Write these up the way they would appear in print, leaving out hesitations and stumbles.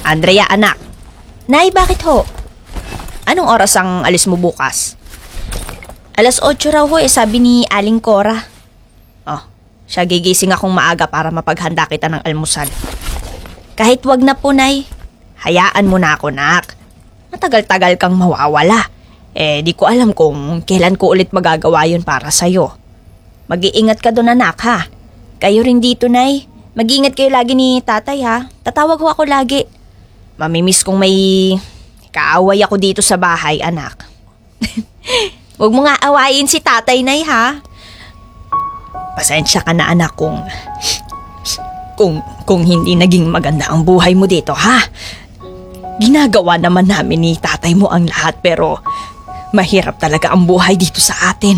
Andrea, anak. Nay, bakit ho? Anong oras ang alis mo bukas? 8:00 raw ho sabi ni Aling Cora. Oh, siya gigising akong maaga para mapaghanda kita ng almusal. Kahit wag na po, Nay. Hayaan mo na ako, nak. Matagal-tagal kang mawawala. Di ko alam kung kailan ko ulit magagawa yun para sa'yo. Mag-iingat ka doon, anak, ha? Kayo rin dito, Nay. Mag-iingat kayo lagi ni tatay, ha? Tatawag ho ako lagi. Mamimiss kong may kaaway ako dito sa bahay, anak. Huwag mo nga awayin si tatay, Nay, ha? Pasensya ka na, anak, kung hindi naging maganda ang buhay mo dito, ha? Ginagawa naman namin ni tatay mo ang lahat, pero mahirap talaga ang buhay dito sa atin.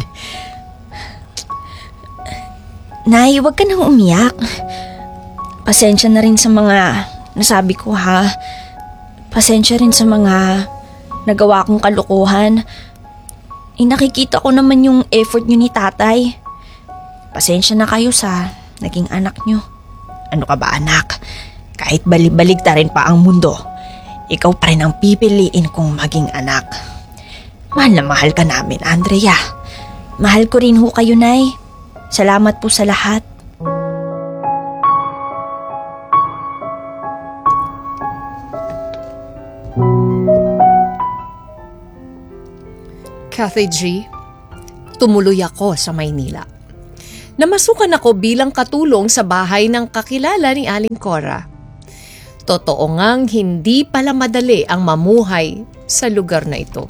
Nay, huwag ka nang umiyak. Pasensya na rin sa mga nasabi ko, ha? Pasensya rin sa mga nagawa kong kalukuhan. Nakikita ko naman yung effort nyo ni tatay. Pasensya na kayo sa naging anak nyo. Ano ka ba, anak? Kahit balibaligta rin pa ang mundo, ikaw pa rin ang pipiliin kong maging anak. Mahal na mahal ka namin, Andrea. Mahal ko rin ho kayo, Nay. Salamat po sa lahat. Cathy G, tumuloy ako sa Maynila. Namasukan ako bilang katulong sa bahay ng kakilala ni Aling Cora. Totoo ngang hindi pala madali ang mamuhay sa lugar na ito.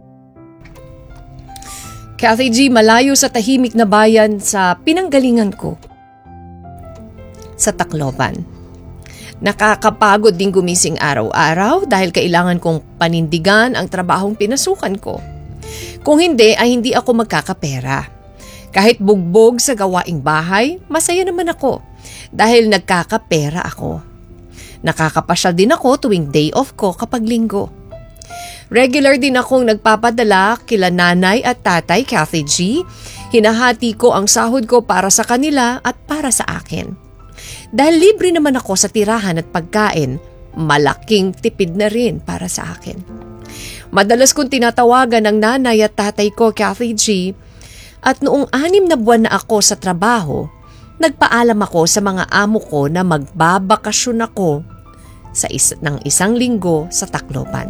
Cathy G, malayo sa tahimik na bayan sa pinanggalingan ko. Sa Tacloban. Nakakapagod din gumising araw-araw dahil kailangan kong panindigan ang trabahong pinasukan ko. Kung hindi ay hindi ako magkakapera. Kahit bugbog sa gawaing bahay, masaya naman ako dahil nagkakapera ako. Nakakapasyal din ako tuwing day off ko kapag linggo. Regular din akong nagpapadala kila nanay at tatay, Cathy G. Hinahati ko ang sahod ko para sa kanila at para sa akin. Dahil libre naman ako sa tirahan at pagkain, malaking tipid na rin para sa akin. Madalas kong tinatawagan ng nanay at tatay ko, Cathy G. At noong 6 na buwan na ako sa trabaho, nagpaalam ako sa mga amo ko na magbabakasyon ako ng 1 linggo sa Tacloban.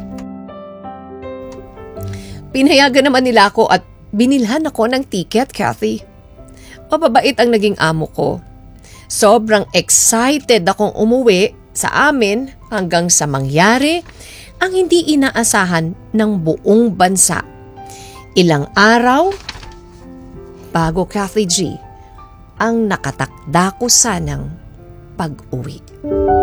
Pinayagan naman nila ako at binilhan ako ng ticket, Cathy. Mababait ang naging amo ko. Sobrang excited akong umuwi sa amin hanggang sa mangyari ang hindi inaasahan ng buong bansa. Ilang araw bago, Cathy G, ang nakatakda ko sanang pag-uwi.